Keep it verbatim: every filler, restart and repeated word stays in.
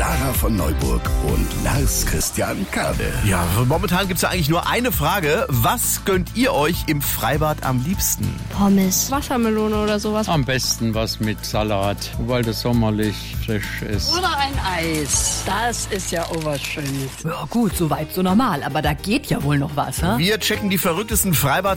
Sarah von Neuburg und Lars Christian Kade. Ja, momentan gibt's ja eigentlich nur eine Frage. Was gönnt ihr euch im Freibad am liebsten? Pommes. Wassermelone oder sowas. Am besten was mit Salat, weil das sommerlich frisch ist. Oder ein Eis. Das ist ja auch was Schönes. Ja gut, soweit so normal, aber da geht ja wohl noch was, ha? Wir checken die verrücktesten Freibad